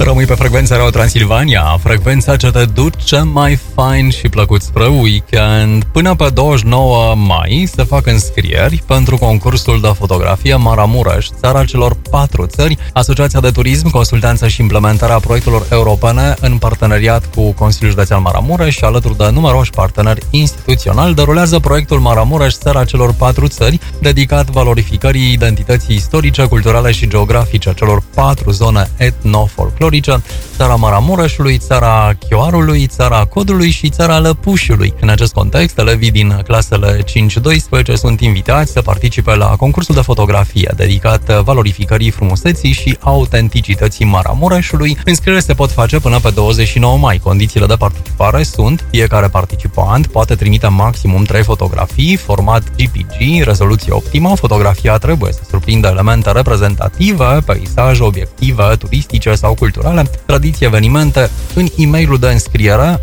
Rămâi pe frecvența Radio Transilvania, frecvența ce te duce mai fain și plăcut spre weekend. Până pe 29 mai se fac înscrieri pentru concursul de fotografie Maramureș, țara celor 4 țări. Asociația de Turism, Consultanță și Implementarea Proiectelor Europene, în parteneriat cu Consiliul Județean Maramureș și alături de numeroși parteneri instituționali, derulează proiectul Maramureș, țara celor 4 țări, dedicat valorificării identității istorice, culturale și geografice a celor 4 zone etno-folclorice: țara Maramureșului, țara Chioarului, țara Codului și țara Lăpușului. În acest context, elevii din clasele 5-12 sunt invitați să participe la concursul de fotografie dedicat valorificării frumuseții și autenticității Maramureșului. Înscrierile se pot face până pe 29 mai. Condițiile de participare sunt: fiecare participant poate trimite maximum 3 fotografii, format JPG, rezoluție optimă. Fotografia trebuie să surprindă elemente reprezentative, peisaje, obiective turistice sau culturale, tradiții, evenimente, în e-mailul de înscriere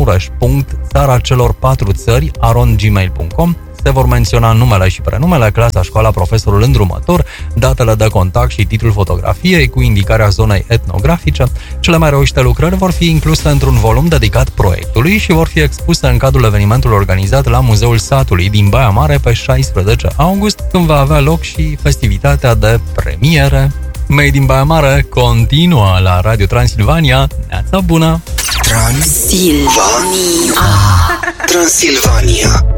maramureș.țaracelor4țări@gmail.com. Se vor menționa numele și prenumele, clasa, școala, profesorul îndrumător, datele de contact și titlul fotografiei cu indicarea zonei etnografice. Cele mai reușite lucrări vor fi incluse într-un volum dedicat proiectului și vor fi expuse în cadrul evenimentului organizat la Muzeul Satului din Baia Mare pe 16 august, când va avea loc și festivitatea de premiere. Made din Baia Mare continuă la Radio Transilvania. Neața bună! Transilvania.